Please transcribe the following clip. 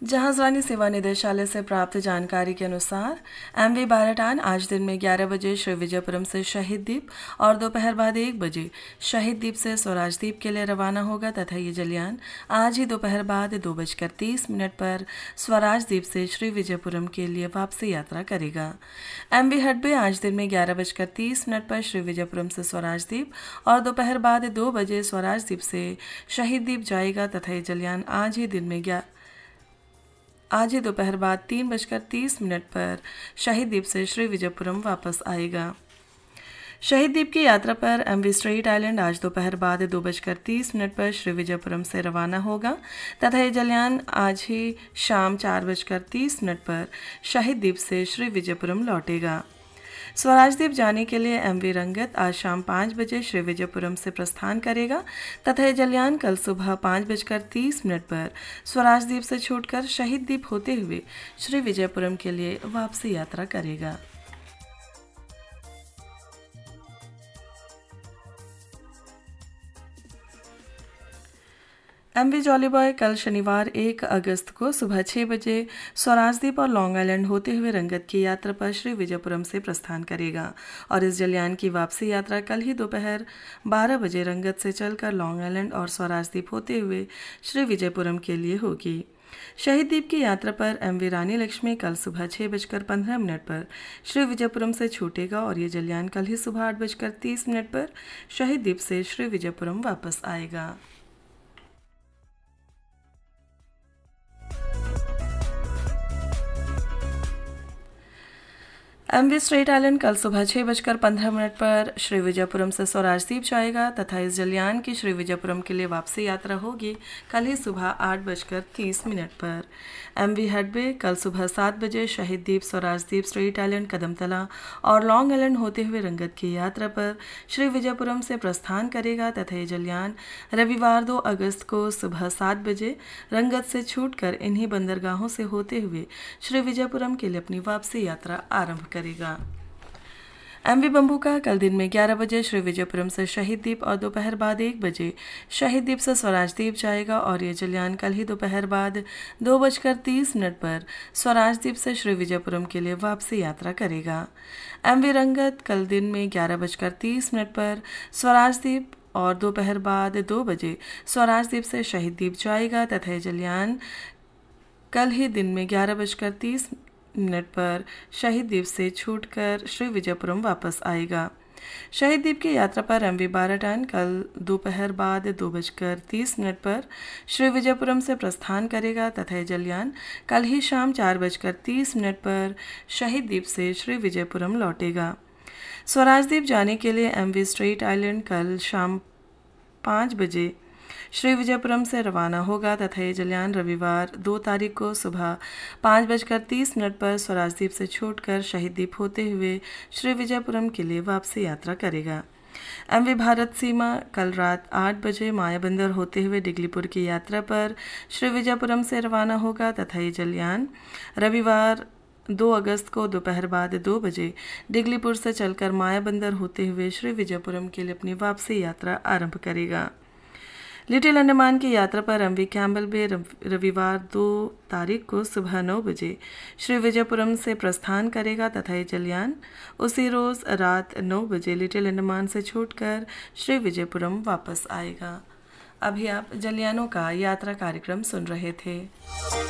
जहाजरानी सेवा निदेशालय से प्राप्त जानकारी के अनुसार एमवी बारटान आज दिन में 11 बजे श्री विजयपुरम से शहीद द्वीप और दोपहर बाद 1 बजे शहीद द्वीप से स्वराज द्वीप के लिए रवाना होगा तथा ये जलयान आज ही दोपहर बाद 2:30 पर स्वराज द्वीप से श्री विजयपुरम के लिए वापसी यात्रा करेगा। एमवी हडबे आज दिन में 11:30 पर श्री विजयपुरम से स्वराज द्वीप और दोपहर बाद 2 बजे स्वराज द्वीप से शहीद द्वीप जाएगा तथा ये जलयान आज ही दोपहर बाद 3:30 पर शहीद द्वीप से श्री विजयपुरम वापस आएगा। शहीद द्वीप की यात्रा पर एमवी स्ट्रेट आइलैंड आज दोपहर बाद 2:30 पर श्री विजयपुरम से रवाना होगा तथा यह जलयान आज ही शाम 4:30 पर शहीद द्वीप से श्री विजयपुरम लौटेगा। स्वराज द्वीप जाने के लिए एमवी रंगत आज शाम 5 बजे श्री विजयपुरम से प्रस्थान करेगा तथा यह जलयान कल सुबह 5:30 पर स्वराज द्वीप से छूटकर शहीद द्वीप होते हुए श्री विजयपुरम के लिए वापसी यात्रा करेगा। एमवी जॉली बॉय कल शनिवार 1 अगस्त को सुबह 6 बजे स्वराज द्वीप और लॉन्ग आइलैंड होते हुए रंगत की यात्रा पर श्री विजयपुरम से प्रस्थान करेगा और इस जलयान की वापसी यात्रा कल ही दोपहर 12 बजे रंगत से चलकर लॉन्ग आइलैंड और स्वराज द्वीप होते हुए श्री विजयपुरम के लिए होगी। शहीद द्वीप की यात्रा पर एमवी रानी लक्ष्मी कल सुबह 6:15 पर श्री विजयपुरम से छूटेगा और ये जलयान कल ही सुबह 8:30 पर शहीद द्वीप से श्री विजयपुरम वापस आएगा। एमवी स्ट्रेट आइलैंड कल सुबह 6:15 पर श्री विजयपुरम से स्वराज द्वीप जाएगा तथा इस जलयान की श्री विजयपुरम के लिए वापसी यात्रा होगी कल ही सुबह 8:30 पर। एमवी हडबे कल सुबह 7 बजे शहीद द्वीप, स्वराज द्वीप, स्ट्रेट आइलैंड, कदमतला और लॉन्ग आइलैंड होते हुए रंगत की यात्रा पर श्री विजयपुरम से प्रस्थान करेगा तथा ये जलयान रविवार 2 अगस्त को सुबह 7 बजे रंगत से छूटकर इन्हीं बंदरगाहों से होते हुए श्री विजयपुरम के लिए अपनी वापसी यात्रा आरंभ करेगा। एमवी बंबूका कल दिन में 11 बजे श्री विजयपुरम से शहीद द्वीप और दोपहर बाद 1 बजे शहीद द्वीप से स्वराज द्वीप जाएगा और ये जलयान कल ही दोपहर बाद 2:30 पर स्वराज द्वीप से श्री विजयपुरम के लिए वापसी यात्रा करेगा। एमवी रंगत कल दिन में 11:30 पर स्वराज द्वीप और दोपहर बाद 2 बजे स्वराज द्वीप से शहीद द्वीप जाएगा तथा ये जलयान कल ही दिन में 11:30 पर शहीद द्वीप से छूटकर श्री विजयपुरम वापस आएगा। शहीद द्वीप की यात्रा पर एमवी बारटान कल दोपहर बाद 2:30 पर श्री विजयपुरम से प्रस्थान करेगा तथा यह जलयान कल ही शाम 4:30 पर शहीद द्वीप से श्री विजयपुरम लौटेगा। स्वराज द्वीप जाने के लिए एमवी स्ट्रेट आइलैंड कल शाम 5 बजे श्री विजयपुरम से रवाना होगा तथा ये जलयान रविवार 2 तारीख को सुबह 5:30 पर स्वराज द्वीप से छूटकर शहीद द्वीप होते हुए श्री विजयपुरम के लिए वापसी यात्रा करेगा। एमवी भारत सीमा कल रात 8 बजे मायाबंदर होते हुए डिगलीपुर की यात्रा पर श्री विजयपुरम से रवाना होगा तथा ये जलयान रविवार 2 अगस्त को दोपहर बाद 2 बजे डिगलीपुर से चलकर मायाबंदर होते हुए श्री विजयपुरम के लिए अपनी वापसी यात्रा आरंभ करेगा। लिटिल अंडमान की यात्रा पर एमवी कैम्बल बे रविवार 2 तारीख को सुबह 9 बजे श्री विजयपुरम से प्रस्थान करेगा तथा ये जलयान उसी रोज रात 9 बजे लिटिल अंडमान से छूटकर श्री विजयपुरम वापस आएगा। अभी आप जलयानों का यात्रा कार्यक्रम सुन रहे थे।